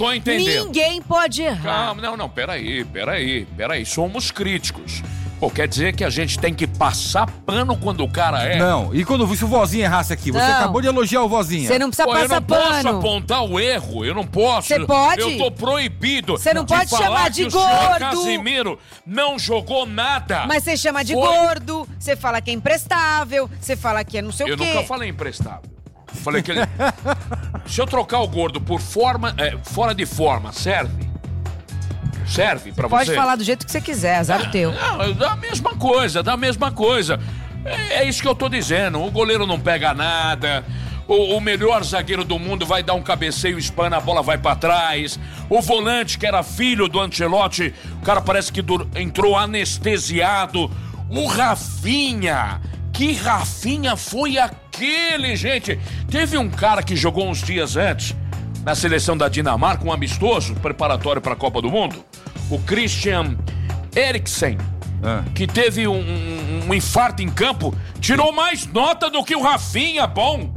tô entendendo. Ninguém pode errar. Calma, não, peraí. Somos críticos. Pô, quer dizer que a gente tem que passar pano quando o cara erra? Não, e se o Vozinha errasse aqui? Você acabou de elogiar o Vozinha. Você não precisa passar pano. Eu não posso apontar o erro, eu não posso. Você pode? Eu tô proibido. Você não pode chamar de gordo. O senhor Casimiro não jogou nada. Mas você chama de gordo, você fala que é imprestável, você fala que é não sei o quê. Eu nunca falei imprestável. Falei que ele... Se eu trocar o gordo por forma, fora de forma, serve? Serve pra você? Pode falar do jeito que você quiser, azar o teu. Não, da mesma coisa. É isso que eu tô dizendo. O goleiro não pega nada. O melhor zagueiro do mundo vai dar um cabeceio, espana, a bola vai pra trás. O volante, que era filho do Ancelotti, o cara parece que entrou anestesiado. O Rafinha. Que Rafinha foi aquele, gente? Teve um cara que jogou uns dias antes na seleção da Dinamarca, um amistoso preparatório para a Copa do Mundo, o Christian Eriksen, que teve um infarto em campo, tirou mais nota do que o Rafinha, bom.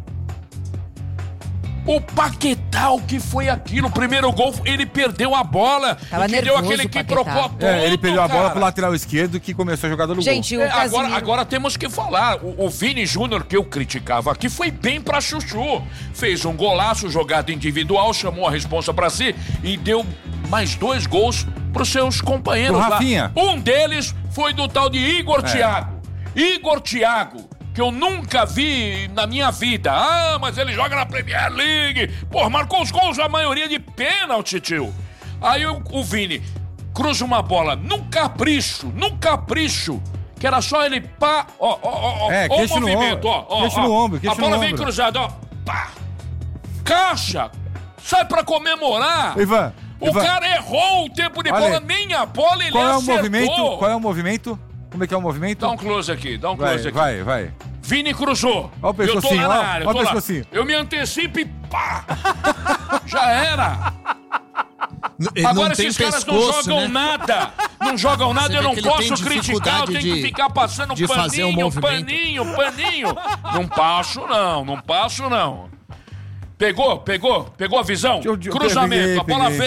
O Paquetá, o que foi aquilo? O primeiro gol, ele perdeu a bola. Tava nervoso, deu aquele que trocou tudo, ele perdeu a bola pro lateral esquerdo que começou a jogar no Gente, gol. Agora temos que falar. O Vini Júnior, que eu criticava aqui, foi bem pra chuchu. Fez um golaço, jogada individual, chamou a responsa pra si e deu mais 2 gols pros seus companheiros lá. Rafinha. Um deles foi do tal de Igor Thiago. Igor Thiago, que eu nunca vi na minha vida. Mas ele joga na Premier League. Pô, marcou os gols, a maioria de pênalti, tio. Aí o Vini cruza uma bola num capricho, que era só ele pá, ó o movimento, queixo no ombro, a bola vem cruzada, ó, pá, caixa, sai pra comemorar. Ivan, o cara errou o tempo de bola, nem a bola ele acertou. Qual é o movimento? Como é que é o movimento? Dá um close aqui. Vai. Vini cruzou. Olha o pescocinho, eu tô lá na área, olha o pescocinho. Eu me antecipo e pá! Já era! Agora esses caras não jogam nada. Não jogam nada, eu não posso criticar, eu tenho que ficar passando paninho. Não passo não. Pegou a visão? Cruzamento, a bola veio.